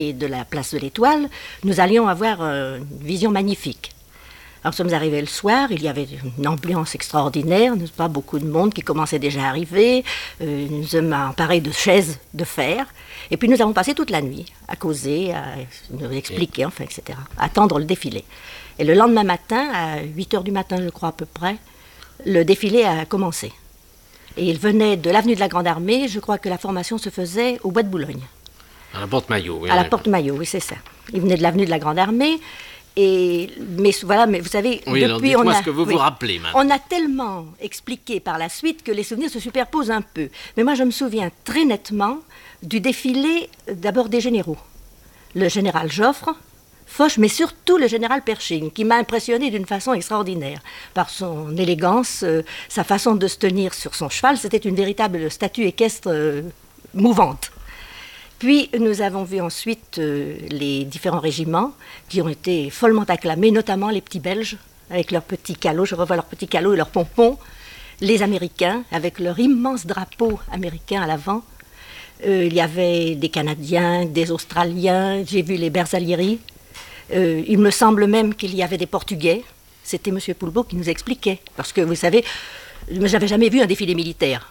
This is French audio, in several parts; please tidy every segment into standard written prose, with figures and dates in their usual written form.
Et de la place de l'Étoile, nous allions avoir une vision magnifique. Alors, nous sommes arrivés le soir, il y avait une ambiance extraordinaire, n'est-ce pas, beaucoup de monde qui commençait déjà à arriver, nous sommes emparés de chaises de fer, et puis nous avons passé toute la nuit à causer, à nous expliquer, enfin, etc., à attendre le défilé. Et le lendemain matin, à 8h du matin, je crois à peu près, le défilé a commencé. Et il venait de l'avenue de la Grande Armée, je crois que la formation se faisait au Bois de Boulogne. À la Porte-Maillot, oui. À la Porte-Maillot, oui, c'est ça. Il venait de l'avenue de la Grande Armée. Mais voilà, mais vous savez, oui, depuis alors ce que vous vous rappelez maintenant. On a tellement expliqué par la suite que les souvenirs se superposent un peu. Mais moi, je me souviens très nettement du défilé d'abord des généraux. Le général Joffre, Foch, mais surtout le général Pershing, qui m'a impressionné d'une façon extraordinaire. Par son élégance, sa façon de se tenir sur son cheval, c'était une véritable statue équestre mouvante. Puis nous avons vu ensuite les différents régiments qui ont été follement acclamés, notamment les petits Belges avec leurs petits calots, je revois leurs petits calots et leurs pompons, les Américains avec leur immense drapeau américain à l'avant. Il y avait des Canadiens, des Australiens, j'ai vu les Bersaglieri. Il me semble même qu'il y avait des Portugais. C'était M. Poulbeau qui nous expliquait. Parce que vous savez, je n'avais jamais vu un défilé militaire.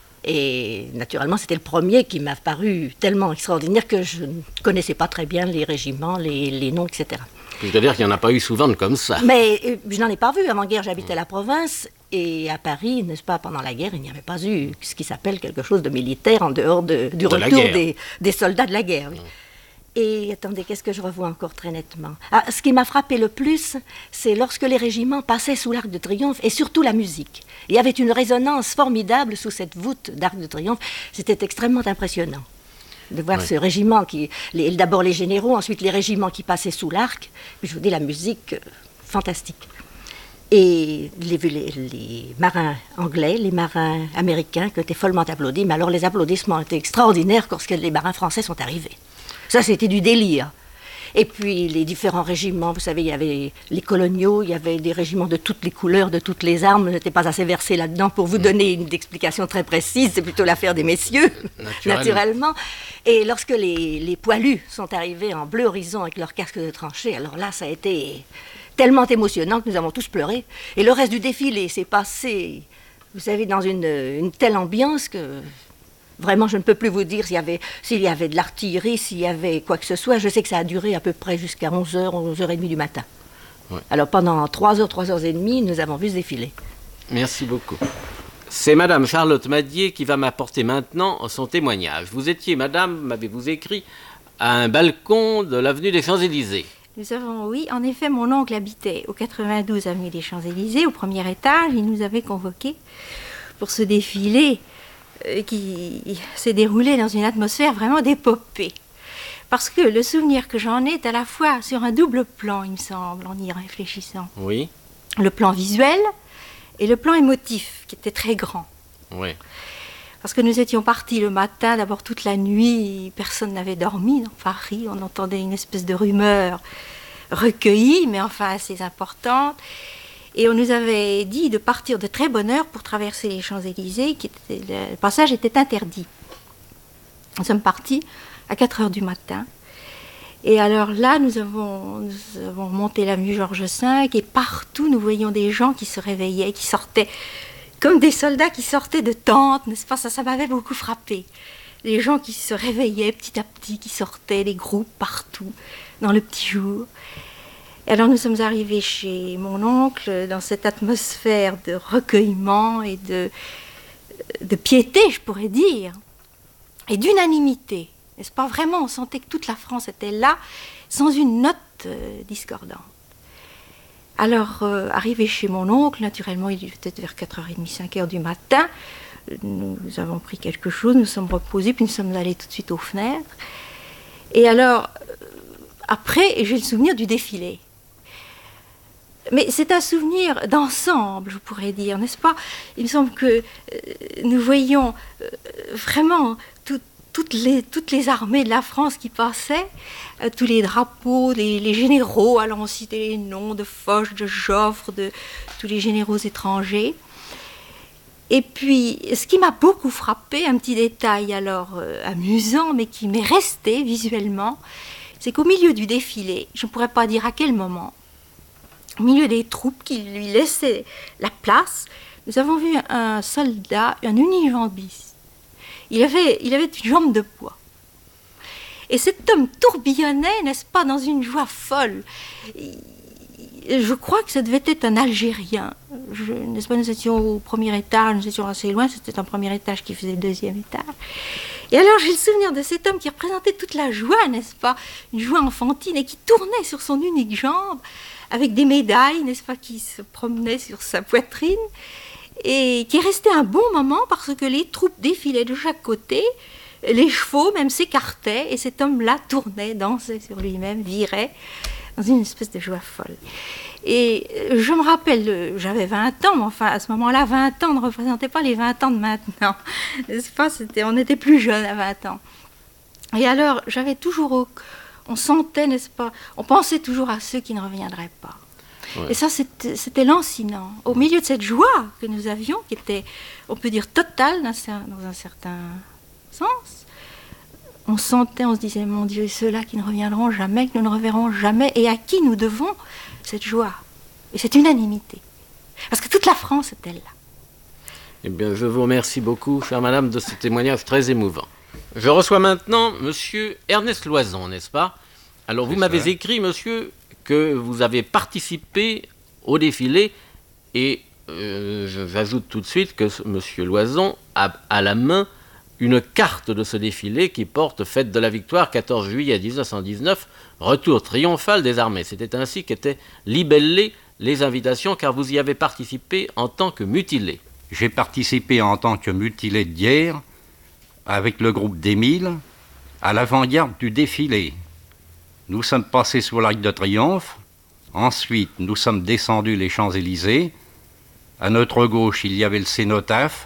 Et naturellement, c'était le premier qui m'a paru tellement extraordinaire que je ne connaissais pas très bien les régiments, les noms, etc. C'est-à-dire qu'il n'y en a pas eu souvent de comme ça. Mais je n'en ai pas vu. Avant-guerre, j'habitais la province. Et à Paris, n'est-ce pas, pendant la guerre, il n'y avait pas eu ce qui s'appelle quelque chose de militaire en dehors du retour des soldats de la guerre. Oui. Et attendez, qu'est-ce que je revois encore très nettement? Ce qui m'a frappé le plus, c'est lorsque les régiments passaient sous l'Arc de Triomphe, et surtout la musique. Il y avait une résonance formidable sous cette voûte d'Arc de Triomphe. C'était extrêmement impressionnant de voir ce régiment, d'abord les généraux, ensuite les régiments qui passaient sous l'Arc. Je vous dis, la musique, fantastique. Et les marins anglais, les marins américains qui étaient follement applaudis, mais alors les applaudissements étaient extraordinaires lorsque les marins français sont arrivés. Ça, c'était du délire. Et puis, les différents régiments, vous savez, il y avait les coloniaux, il y avait des régiments de toutes les couleurs, de toutes les armes. Je n'étais pas assez versée là-dedans pour vous donner une explication très précise. C'est plutôt l'affaire des messieurs, naturellement. Et lorsque les poilus sont arrivés en bleu horizon avec leurs casques de tranchée, alors là, ça a été tellement émotionnant que nous avons tous pleuré. Et le reste du défilé s'est passé, vous savez, dans une telle ambiance que... Vraiment, je ne peux plus vous dire s'il y avait de l'artillerie, s'il y avait quoi que ce soit. Je sais que ça a duré à peu près jusqu'à 11h, 11h30 du matin. Ouais. Alors pendant 3h, 3h30, nous avons vu ce défilé. Merci beaucoup. C'est Madame Charlotte Madier qui va m'apporter maintenant son témoignage. Vous étiez, Madame, m'avez-vous écrit, à un balcon de l'avenue des Champs-Élysées. Nous avons, oui, en effet, mon oncle habitait au 92 avenue des Champs-Élysées, au premier étage. Il nous avait convoqués pour ce défilé qui s'est déroulé dans une atmosphère vraiment d'épopée. Parce que le souvenir que j'en ai est à la fois sur un double plan, il me semble, en y réfléchissant. Oui. Le plan visuel et le plan émotif, qui était très grand. Oui. Parce que nous étions partis le matin, d'abord toute la nuit, personne n'avait dormi dans Paris, on entendait une espèce de rumeur recueillie, mais enfin assez importante. Et on nous avait dit de partir de très bonne heure pour traverser les Champs-Élysées, le passage était interdit. Nous sommes partis à 4h du matin. Et alors là, nous avons monté l'avenue Georges V, et partout, nous voyions des gens qui se réveillaient, qui sortaient, comme des soldats qui sortaient de tentes, n'est-ce pas? Ça m'avait beaucoup frappé. Les gens qui se réveillaient petit à petit, qui sortaient, des groupes partout, dans le petit jour. Alors nous sommes arrivés chez mon oncle dans cette atmosphère de recueillement et de piété, je pourrais dire, et d'unanimité. N'est-ce pas? Vraiment, on sentait que toute la France était là, sans une note discordante. Alors, arrivé chez mon oncle, naturellement, il était peut-être vers 4h30, 5h du matin, nous avons pris quelque chose, nous sommes reposés, puis nous sommes allés tout de suite aux fenêtres. Et alors, après, j'ai le souvenir du défilé. Mais c'est un souvenir d'ensemble, je pourrais dire, n'est-ce pas? Il me semble que nous voyions vraiment toutes les armées de la France qui passaient, tous les drapeaux, les généraux, alors on citait les noms de Foch, de Joffre, de tous les généraux étrangers. Et puis, ce qui m'a beaucoup frappé, un petit détail alors amusant, mais qui m'est resté visuellement, c'est qu'au milieu du défilé, je ne pourrais pas dire à quel moment, au milieu des troupes qui lui laissaient la place, nous avons vu un soldat, un unijambiste. Il avait une jambe de bois. Et cet homme tourbillonnait, n'est-ce pas, dans une joie folle. Je crois que ça devait être un Algérien. N'est-ce pas, nous étions au premier étage, nous étions assez loin, c'était un premier étage qui faisait le deuxième étage. Et alors j'ai le souvenir de cet homme qui représentait toute la joie, n'est-ce pas, une joie enfantine, et qui tournait sur son unique jambe, avec des médailles, n'est-ce pas, qui se promenaient sur sa poitrine, et qui est resté un bon moment parce que les troupes défilaient de chaque côté, les chevaux même s'écartaient, et cet homme-là tournait, dansait sur lui-même, virait, dans une espèce de joie folle. Et je me rappelle, j'avais 20 ans, mais enfin à ce moment-là, 20 ans ne représentaient pas les 20 ans de maintenant, n'est-ce pas, on était plus jeunes à 20 ans. Et alors, j'avais toujours, on sentait, n'est-ce pas, on pensait toujours à ceux qui ne reviendraient pas. Ouais. Et ça, c'était lancinant. Au milieu de cette joie que nous avions, qui était, on peut dire, totale dans un certain sens, on sentait, on se disait, mon Dieu, ceux-là qui ne reviendront jamais, que nous ne reverrons jamais, et à qui nous devons cette joie et cette unanimité. Parce que toute la France était là. Eh bien, je vous remercie beaucoup, chère madame, de ce témoignage très émouvant. Je reçois maintenant monsieur Ernest Loison, n'est-ce pas? Alors, vous m'avez écrit, monsieur, que vous avez participé au défilé, et j'ajoute tout de suite que monsieur Loison a à la main une carte de ce défilé qui porte Fête de la Victoire, 14 juillet 1919, retour triomphal des armées. C'était ainsi qu'étaient libellées les invitations, car vous y avez participé en tant que mutilé. J'ai participé en tant que mutilé de guerre, avec le groupe d'Émile, à l'avant-garde du défilé. Nous sommes passés sous l'Arc de Triomphe, ensuite nous sommes descendus les Champs-Élysées. À notre gauche, il y avait le cénotaphe.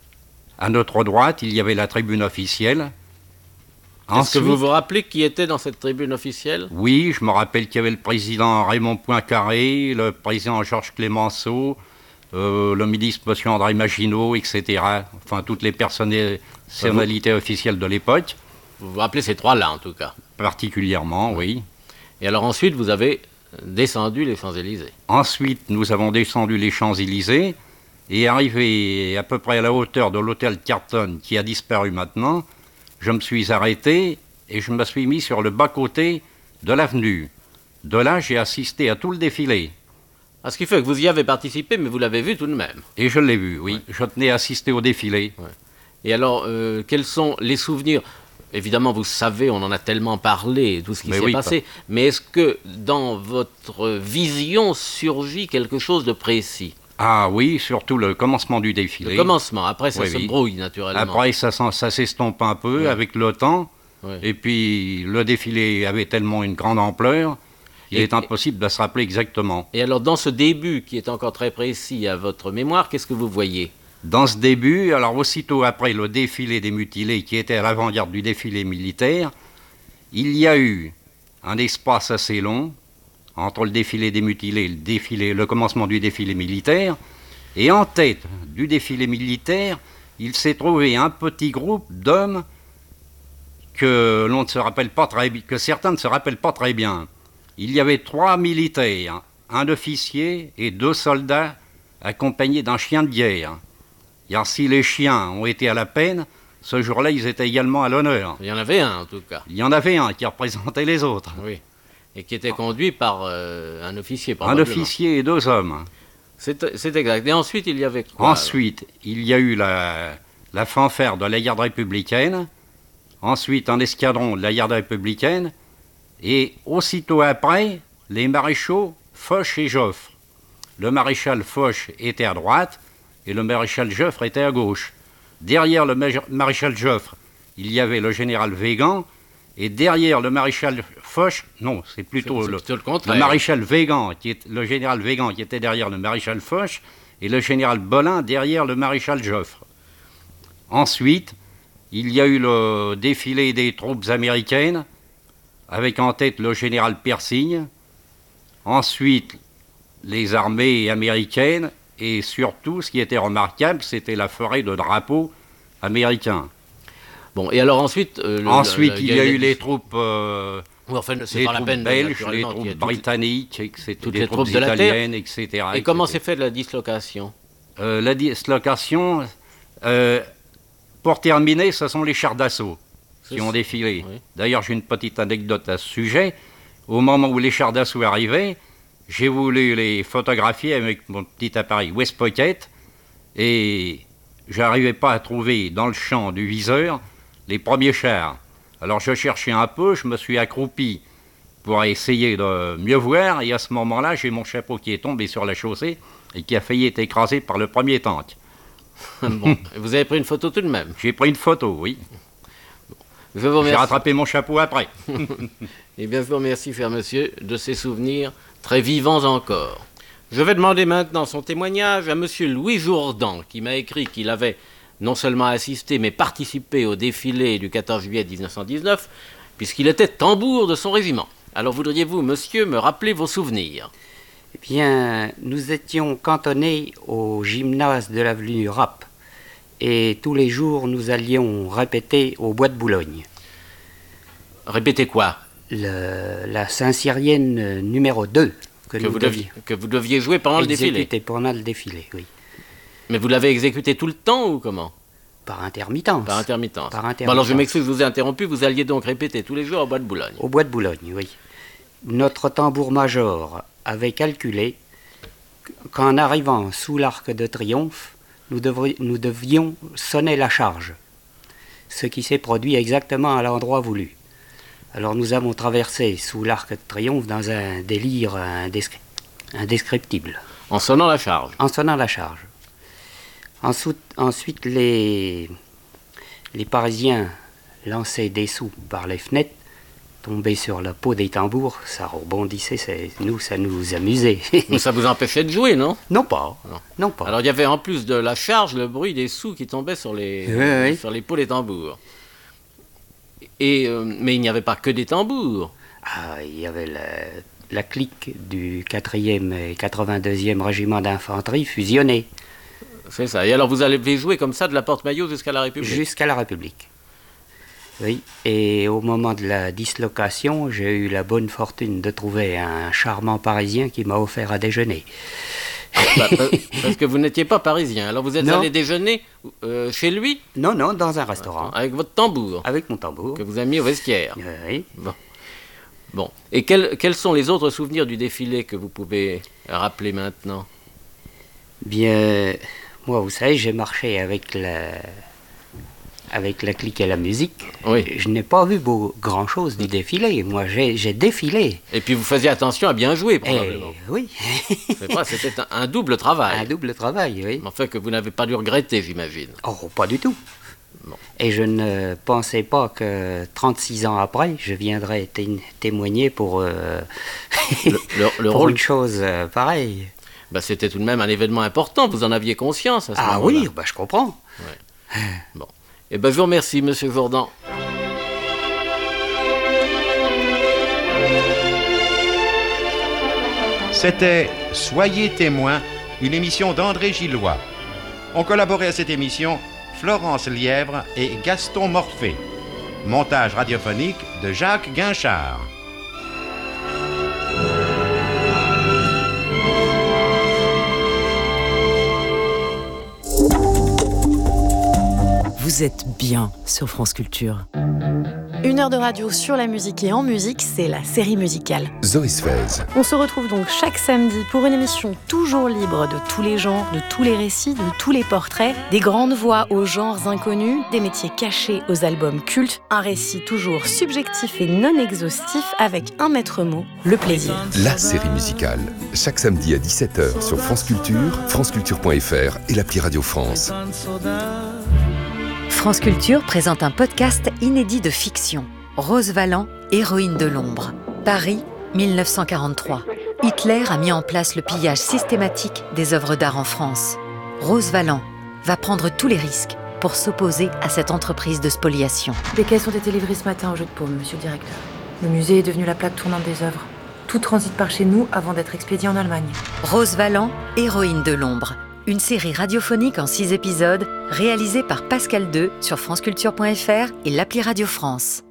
À notre droite, il y avait la tribune officielle. Est-ce que vous vous rappelez qui était dans cette tribune officielle? Oui, je me rappelle qu'il y avait le président Raymond Poincaré, le président Georges Clémenceau, le ministre M. André Maginot, etc. Enfin, toutes les personnalités officielles de l'époque. Vous vous rappelez ces trois-là, en tout cas? Particulièrement, oui. Et alors ensuite, vous avez descendu les Champs-Élysées? Ensuite, nous avons descendu les Champs-Élysées, et arrivé à peu près à la hauteur de l'hôtel Carton, qui a disparu maintenant, je me suis arrêté et je me suis mis sur le bas-côté de l'avenue. De là, j'ai assisté à tout le défilé. Ah, ce qui fait que vous y avez participé, mais vous l'avez vu tout de même. Et je l'ai vu, oui. Ouais. Je tenais à assister au défilé. Ouais. Et alors, quels sont les souvenirs? Évidemment, vous savez, on en a tellement parlé, tout ce qui s'est passé. Mais est-ce que dans votre vision surgit quelque chose de précis? Ah oui, surtout le commencement du défilé. Le commencement, après ça se brouille naturellement. Après ça s'estompe un peu avec le temps, et puis le défilé avait tellement une grande ampleur, il est impossible de se rappeler exactement. Et alors dans ce début qui est encore très précis à votre mémoire, qu'est-ce que vous voyez? Dans ce début, alors aussitôt après le défilé des mutilés qui était à l'avant-garde du défilé militaire, il y a eu un espace assez long, entre le défilé des mutilés et le commencement du défilé militaire, et en tête du défilé militaire, il s'est trouvé un petit groupe d'hommes que l'on ne se rappelle pas très bien, que certains ne se rappellent pas très bien. Il y avait 3 militaires, un officier et 2 soldats accompagnés d'un chien de guerre. Et si les chiens ont été à la peine, ce jour-là, ils étaient également à l'honneur. Il y en avait un en tout cas. Il y en avait un qui représentait les autres. Oui. Et qui était conduit par un officier, un officier et 2 hommes. C'est exact. Et ensuite, il y avait quoi? Ensuite, il y a eu la fanfare de la garde républicaine. Ensuite, un escadron de la garde républicaine. Et aussitôt après, les maréchaux Foch et Joffre. Le maréchal Foch était à droite et le maréchal Joffre était à gauche. Derrière le maréchal Joffre, il y avait le général Weygand. Et derrière le maréchal Foch, non, c'est plutôt le maréchal Weygand, le général Weygand qui était derrière le maréchal Foch, et le général Bolin derrière le maréchal Joffre. Ensuite, il y a eu le défilé des troupes américaines, avec en tête le général Persigne. Ensuite, les armées américaines, et surtout, ce qui était remarquable, c'était la forêt de drapeaux américains. Bon, et alors ensuite... il y a eu les troupes Oui, enfin, c'est les pas la troupes peine. belges, les troupes britanniques, etc., toutes les les troupes troupes de la italiennes, etc. Et comment s'est fait la dislocation? La dislocation, pour terminer, ce sont les chars d'assaut qui ont défilé. Oui. D'ailleurs, j'ai une petite anecdote à ce sujet. Au moment où les chars d'assaut arrivaient, j'ai voulu les photographier avec mon petit appareil West Pocket et je n'arrivais pas à trouver dans le champ du viseur les premiers chars. Alors je cherchais un peu, je me suis accroupi pour essayer de mieux voir et à ce moment-là, j'ai mon chapeau qui est tombé sur la chaussée et qui a failli être écrasé par le premier tank. Bon, vous avez pris une photo tout de même? J'ai pris une photo, oui. Je vous remercie. J'ai rattrapé mon chapeau après. Eh bien, je vous remercie, cher monsieur, de ces souvenirs très vivants encore. Je vais demander maintenant son témoignage à monsieur Louis Jourdan, qui m'a écrit qu'il avait non seulement assisté, mais participé au défilé du 14 juillet 1919, puisqu'il était tambour de son régiment. Alors, voudriez-vous, monsieur, me rappeler vos souvenirs? Eh bien, nous étions cantonnés au gymnase de l'avenue Rapp. Et tous les jours, nous allions répéter au bois de Boulogne. Répétez quoi? La Saint-Cyrienne numéro 2 que vous deviez jouer pendant le défilé? Exécuter pendant le défilé, oui. Mais vous l'avez exécuté tout le temps ou comment? Par intermittence. Par intermittence. Par intermittence. Bon, alors je m'excuse, je vous ai interrompu, vous alliez donc répéter tous les jours au bois de Boulogne? Au bois de Boulogne, oui. Notre tambour-major avait calculé qu'en arrivant sous l'Arc de Triomphe, nous devions sonner la charge, ce qui s'est produit exactement à l'endroit voulu. Alors nous avons traversé sous l'Arc de Triomphe dans un délire indescriptible. En sonnant la charge? En sonnant la charge. Ensuite, les Parisiens lançaient des sous par les fenêtres, tombaient sur la peau des tambours, ça rebondissait, ça nous amusait. Mais ça vous empêchait de jouer, non? Non pas. Non pas. Alors il y avait en plus de la charge le bruit des sous qui tombaient sur les peaux des tambours. Mais il n'y avait pas que des tambours. Ah, il y avait la clique du 4e et 82e régiment d'infanterie fusionnée. C'est ça. Et alors vous avez joué comme ça de la Porte-Maillot jusqu'à la République? Jusqu'à la République. Oui, et au moment de la dislocation, j'ai eu la bonne fortune de trouver un charmant Parisien qui m'a offert à déjeuner. Parce que vous n'étiez pas parisien. Alors vous êtes allé déjeuner chez lui? Non, dans un restaurant. Avec votre tambour? Avec mon tambour. Que vous avez mis au vestiaire? Oui. Bon. Et quels sont les autres souvenirs du défilé que vous pouvez rappeler maintenant? Bien, moi, vous savez, j'ai marché avec la clique et la musique. Oui. Je n'ai pas vu grand-chose du défilé. Moi, j'ai défilé. Et puis vous faisiez attention à bien jouer, probablement. Oui. C'était un double travail. Un double travail, oui. Enfin, que vous n'avez pas dû regretter, j'imagine. Oh, pas du tout. Bon. Et je ne pensais pas que 36 ans après, je viendrais témoigner pour, le pour rôle... une chose pareille. C'était tout de même un événement important, vous en aviez conscience à ce moment-là. Ah oui, je comprends. Ouais. Bon. Eh bien, je vous remercie, monsieur Jourdan. C'était Soyez témoins, une émission d'André Gillois. Ont collaboré à cette émission Florence Lièvre et Gaston Morphée. Montage radiophonique de Jacques Guinchard. Vous êtes bien sur France Culture. 1 heure de radio sur la musique et en musique, c'est la série musicale. Zoé Sfez. On se retrouve donc chaque samedi pour une émission toujours libre de tous les genres, de tous les récits, de tous les portraits, des grandes voix aux genres inconnus, des métiers cachés aux albums cultes, un récit toujours subjectif et non exhaustif avec un maître mot, le plaisir. La série musicale, chaque samedi à 17h sur France Culture, franceculture.fr et l'appli Radio France. France Culture présente un podcast inédit de fiction. Rose Valland, héroïne de l'ombre. Paris, 1943. Hitler a mis en place le pillage systématique des œuvres d'art en France. Rose Valland va prendre tous les risques pour s'opposer à cette entreprise de spoliation. Des caisses ont été livrées ce matin au jeu de paume, monsieur le directeur. Le musée est devenu la plaque tournante des œuvres. Tout transite par chez nous avant d'être expédié en Allemagne. Rose Valland, héroïne de l'ombre. Une série radiophonique en 6 épisodes, réalisée par Pascal II sur franceculture.fr et l'appli Radio France.